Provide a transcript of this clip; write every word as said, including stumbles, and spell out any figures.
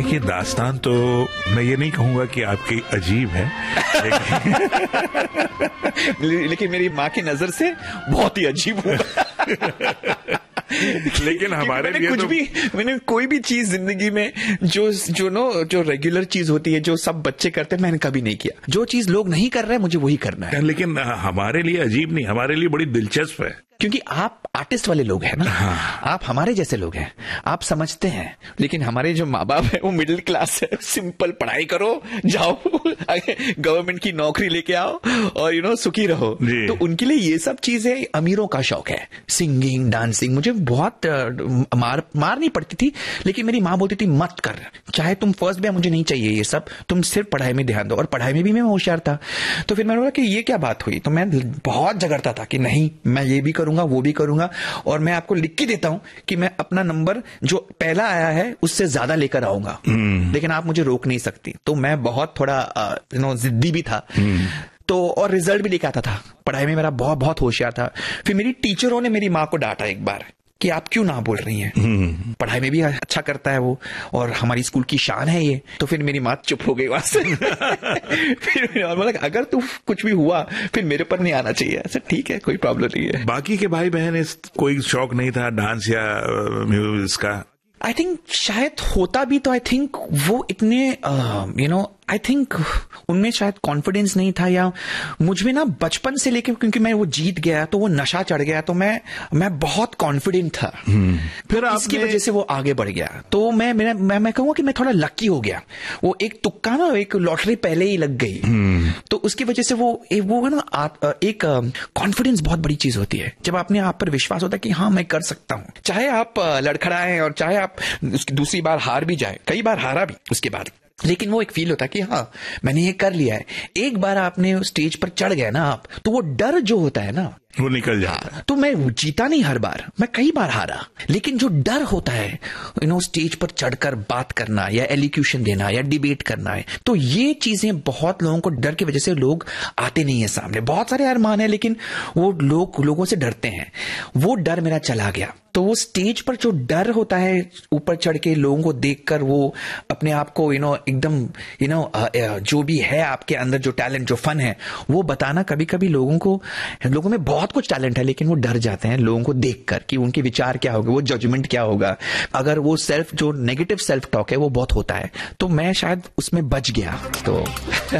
ये दास्तान तो मैं ये नहीं कहूंगा कि आपकी अजीब है, लेकिन, लेकिन मेरी माँ की नजर से बहुत ही अजीब होगा। लेकिन हमारे लिए कुछ तो... भी मैंने कोई भी चीज जिंदगी में जो जो नो जो रेगुलर चीज होती है जो सब बच्चे करते हैं मैंने कभी नहीं किया। जो चीज लोग नहीं कर रहे हैं मुझे वही करना है। लेकिन हमारे लिए अजीब नहीं, हमारे लिए बड़ी दिलचस्प है, क्योंकि आप आर्टिस्ट वाले लोग हैं ना। हाँ। आप हमारे जैसे लोग हैं, आप समझते हैं। लेकिन हमारे जो माँ बाप है वो मिडिल क्लास है, सिंपल पढ़ाई करो, जाओ गवर्नमेंट की नौकरी लेके आओ और यू नो सुखी रहो। तो उनके लिए ये सब चीजें अमीरों का शौक है, सिंगिंग, डांसिंग। मुझे बहुत मार मार नहीं पड़ती थी, लेकिन मेरी माँ बोलती थी मत कर, चाहे तुम फर्स्ट भी, मुझे नहीं चाहिए ये सब, तुम सिर्फ पढ़ाई में ध्यान दो। और पढ़ाई में भी मैं होशियार था। तो फिर मैंने बोला कि ये क्या बात हुई। तो मैं बहुत झगड़ता था कि नहीं मैं ये भी करूंगा वो भी करूंगा, और मैं आपको लिख के देता हूं कि मैं अपना नंबर जो पहला आया है उससे ज्यादा लेकर आऊंगा, लेकिन आप मुझे रोक नहीं सकती। तो मैं बहुत थोड़ा यू नो जिद्दी भी था। तो और रिजल्ट भी लेके आता था, पढ़ाई में मेरा बहुत बहुत होशियार था। फिर मेरी टीचरों ने मेरी माँ को डांटा एक बार कि आप क्यों ना बोल रही हैं, पढ़ाई में भी अच्छा करता है वो और हमारी स्कूल की शान है ये। तो फिर मेरी माँ चुप हो गई वहां से। फिर मैंने बोला अगर तू कुछ भी हुआ फिर मेरे पर नहीं आना चाहिए। ऐसा ठीक है, कोई प्रॉब्लम नहीं है। बाकी के भाई बहन कोई शौक नहीं था डांस या म्यूजिक का? आई थिंक शायद होता भी तो आई थिंक वो इतने यू नो आई थिंक उनमें शायद कॉन्फिडेंस नहीं था, या मुझ में ना बचपन से लेके क्योंकि मैं वो जीत गया तो वो नशा चढ़ गया, तो मैं मैं बहुत कॉन्फिडेंट था। फिर इसकी वजह से वो आगे बढ़ गया। तो मैं मेरा मैं, मैं कहूंगा कि मैं थोड़ा लकी हो गया। वो एक तुक्का ना, एक लॉटरी पहले ही लग गई, तो उसकी वजह से वो वो ना एक कॉन्फिडेंस बहुत बड़ी चीज होती है। जब अपने आप पर विश्वास होता है कि हाँ मैं कर सकता हूँ, चाहे आप लड़खड़ाएं और चाहे आप दूसरी बार हार भी जाए, कई बार हारा भी उसके बाद, लेकिन वो एक फील होता है कि हाँ मैंने ये कर लिया है। एक बार आपने स्टेज पर चढ़ गए ना आप, तो वो डर जो होता है ना वो निकल जाता है। तो मैं जीता नहीं हर बार, मैं कई बार हारा, लेकिन जो डर होता है यू नो स्टेज पर चढ़कर बात करना या एलिक्यूशन देना या डिबेट करना है, तो ये चीजें बहुत लोगों को डर की वजह से लोग आते नहीं है सामने। बहुत सारे अरमान है लेकिन वो लोग लोगों से डरते हैं। वो डर मेरा चला गया। तो वो स्टेज पर जो डर होता है ऊपर चढ़ के लोगों को देखकर वो अपने आप को यू नो एकदम यू नो जो भी है आपके अंदर जो टैलेंट जो फन है वो बताना, कभी कभी लोगों को लोगों में बहुत कुछ टैलेंट है लेकिन वो डर जाते हैं लोगों को देखकर कि उनके विचार क्या होगा, वो जजमेंट क्या होगा। अगर वो सेल्फ जो नेगेटिव सेल्फ टॉक है वो बहुत होता है, तो मैं शायद उसमें बच गया। तो